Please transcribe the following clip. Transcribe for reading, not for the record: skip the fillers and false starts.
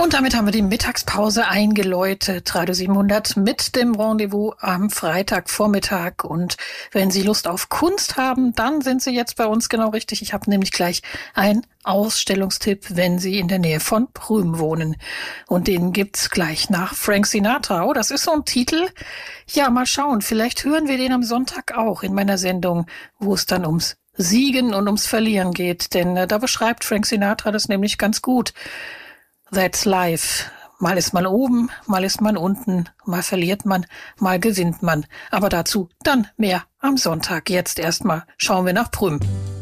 Und damit haben wir die Mittagspause eingeläutet. Radio 700 mit dem Rendezvous am Freitagvormittag. Und wenn Sie Lust auf Kunst haben, dann sind Sie jetzt bei uns genau richtig. Ich habe nämlich gleich einen Ausstellungstipp, wenn Sie in der Nähe von Prüm wohnen. Und den gibt's gleich nach Frank Sinatra. Oh, das ist so ein Titel. Ja, mal schauen. Vielleicht hören wir den am Sonntag auch in meiner Sendung, wo es dann ums Siegen und ums Verlieren geht. Denn da beschreibt Frank Sinatra das nämlich ganz gut. That's life. Mal ist man oben, mal ist man unten, mal verliert man, mal gewinnt man. Aber dazu dann mehr am Sonntag. Jetzt erstmal schauen wir nach Prüm.